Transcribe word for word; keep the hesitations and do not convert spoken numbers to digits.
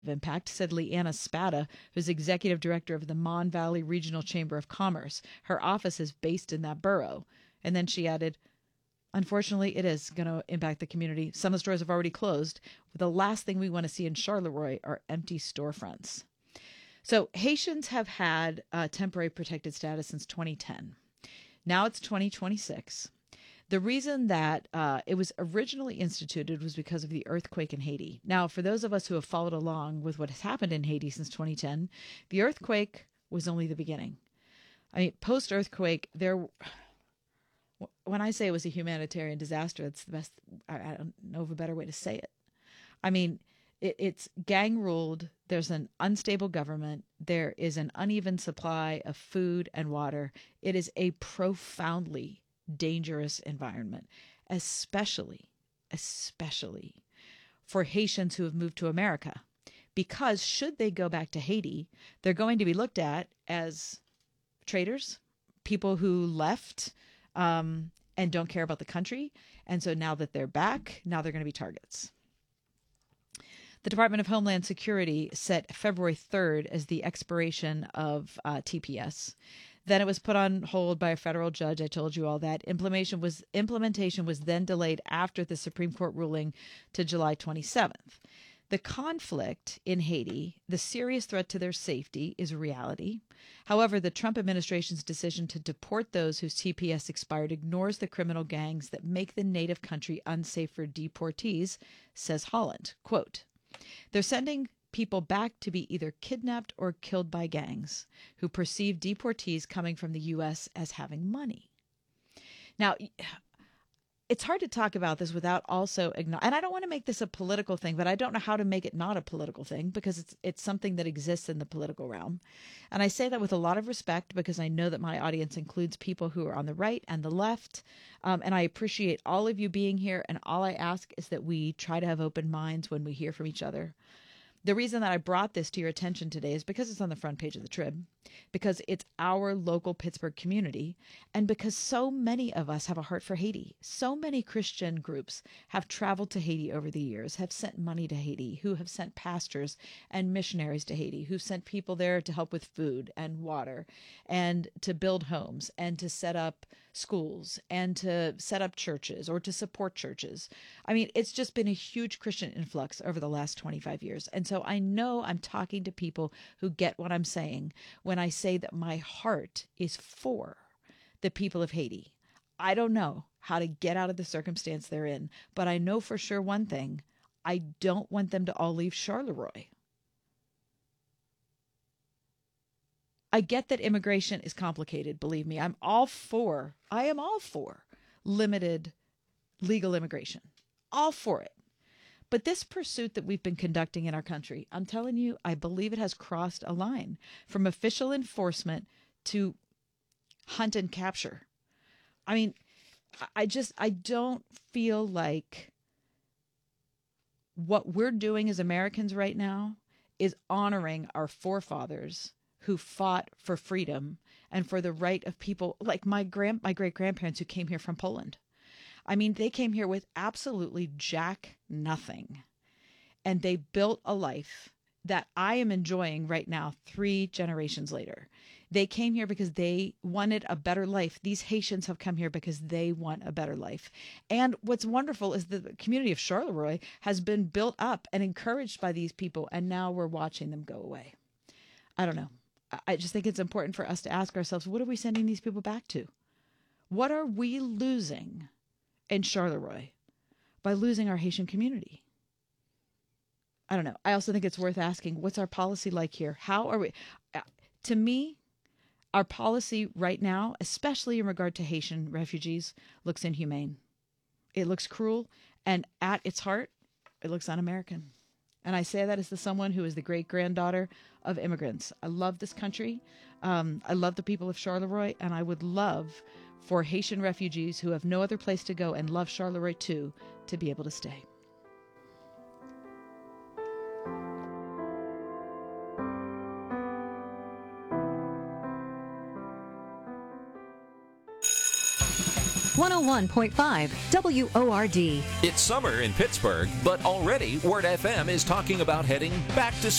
impact, said Leanna Spada, who's executive director of the Mon Valley Regional Chamber of Commerce. Her office is based in that borough. And then she added, unfortunately, it is going to impact the community. Some of the stores have already closed. The last thing we want to see in Charleroi are empty storefronts. So Haitians have had uh, temporary protected status since twenty ten. Now it's twenty twenty-six. The reason that uh, it was originally instituted was because of the earthquake in Haiti. Now, for those of us who have followed along with what has happened in Haiti since twenty ten, the earthquake was only the beginning. I mean, post-earthquake, there... When I say it was a humanitarian disaster, it's the best, I, I don't know of a better way to say it. I mean, it, it's gang ruled. There's an unstable government. There is an uneven supply of food and water. It is a profoundly dangerous environment, especially, especially for Haitians who have moved to America. Because should they go back to Haiti, they're going to be looked at as traitors, people who left um, and don't care about the country. And so now that they're back, now they're going to be targets. The Department of Homeland Security set February third as the expiration of uh, T P S. Then it was put on hold by a federal judge. I told you all that. Implementation was implementation was then delayed after the Supreme Court ruling to July twenty-seventh. The conflict in Haiti, the serious threat to their safety, is a reality. However, the Trump administration's decision to deport those whose T P S expired ignores the criminal gangs that make the native country unsafe for deportees, says Holland. Quote, they're sending people back to be either kidnapped or killed by gangs who perceive deportees coming from the U S as having money. Now, it's hard to talk about this without also ignoring, and I don't want to make this a political thing, but I don't know how to make it not a political thing because it's it's something that exists in the political realm. And I say that with a lot of respect because I know that my audience includes people who are on the right and the left. Um, and I appreciate all of you being here. And all I ask is that we try to have open minds when we hear from each other. The reason that I brought this to your attention today is because it's on the front page of the Trib, because it's our local Pittsburgh community, and because so many of us have a heart for Haiti. So many Christian groups have traveled to Haiti over the years, have sent money to Haiti, who have sent pastors and missionaries to Haiti, who've sent people there to help with food and water and to build homes and to set up schools and to set up churches or to support churches. I mean, it's just been a huge Christian influx over the last twenty-five years. And so I know I'm talking to people who get what I'm saying when I say that my heart is for the people of Haiti. I don't know how to get out of the circumstance they're in, but I know for sure one thing. I don't want them to all leave Charleroi. I get that immigration is complicated. Believe me, I'm all for, I am all for limited legal immigration. All for it. But this pursuit that we've been conducting in our country, I'm telling you, I believe it has crossed a line from official enforcement to hunt and capture. I mean, I just, I don't feel like what we're doing as Americans right now is honoring our forefathers who fought for freedom and for the right of people like my grand, my great grandparents who came here from Poland. I mean, they came here with absolutely jack nothing, and they built a life that I am enjoying right now, three generations later. They came here because they wanted a better life. These Haitians have come here because they want a better life. And what's wonderful is the community of Charleroi has been built up and encouraged by these people, and now we're watching them go away. I don't know. I just think it's important for us to ask ourselves, what are we sending these people back to? What are we losing in Charleroi by losing our Haitian community? I don't know. I also think it's worth asking, what's our policy like here? How are we? Uh, to me, our policy right now, especially in regard to Haitian refugees, looks inhumane. It looks cruel, and at its heart, it looks un-American. And I say that as the someone who is the great-granddaughter of immigrants. I love this country. Um, I love the people of Charleroi, and I would love for Haitian refugees who have no other place to go and love Charleroi too to be able to stay. one oh one point five W O R D. It's summer in Pittsburgh, but already Word F M is talking about heading back to school.